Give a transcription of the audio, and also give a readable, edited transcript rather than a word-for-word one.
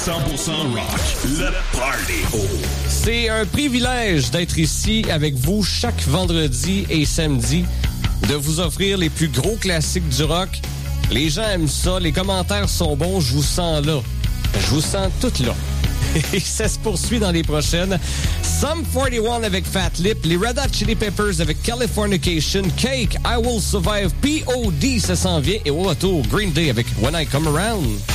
rock, le party. C'est un privilège d'être ici avec vous chaque vendredi et samedi, de vous offrir les plus gros classiques du rock. Les gens aiment ça, les commentaires sont bons, je vous sens là. Je vous sens toutes là. Et ça se poursuit dans les prochaines. Sum 41 avec Fat Lip, les Red Hot Chili Peppers avec Californication, Cake, I Will Survive, P.O.D. ça s'en vient, et au retour, Green Day avec When I Come Around.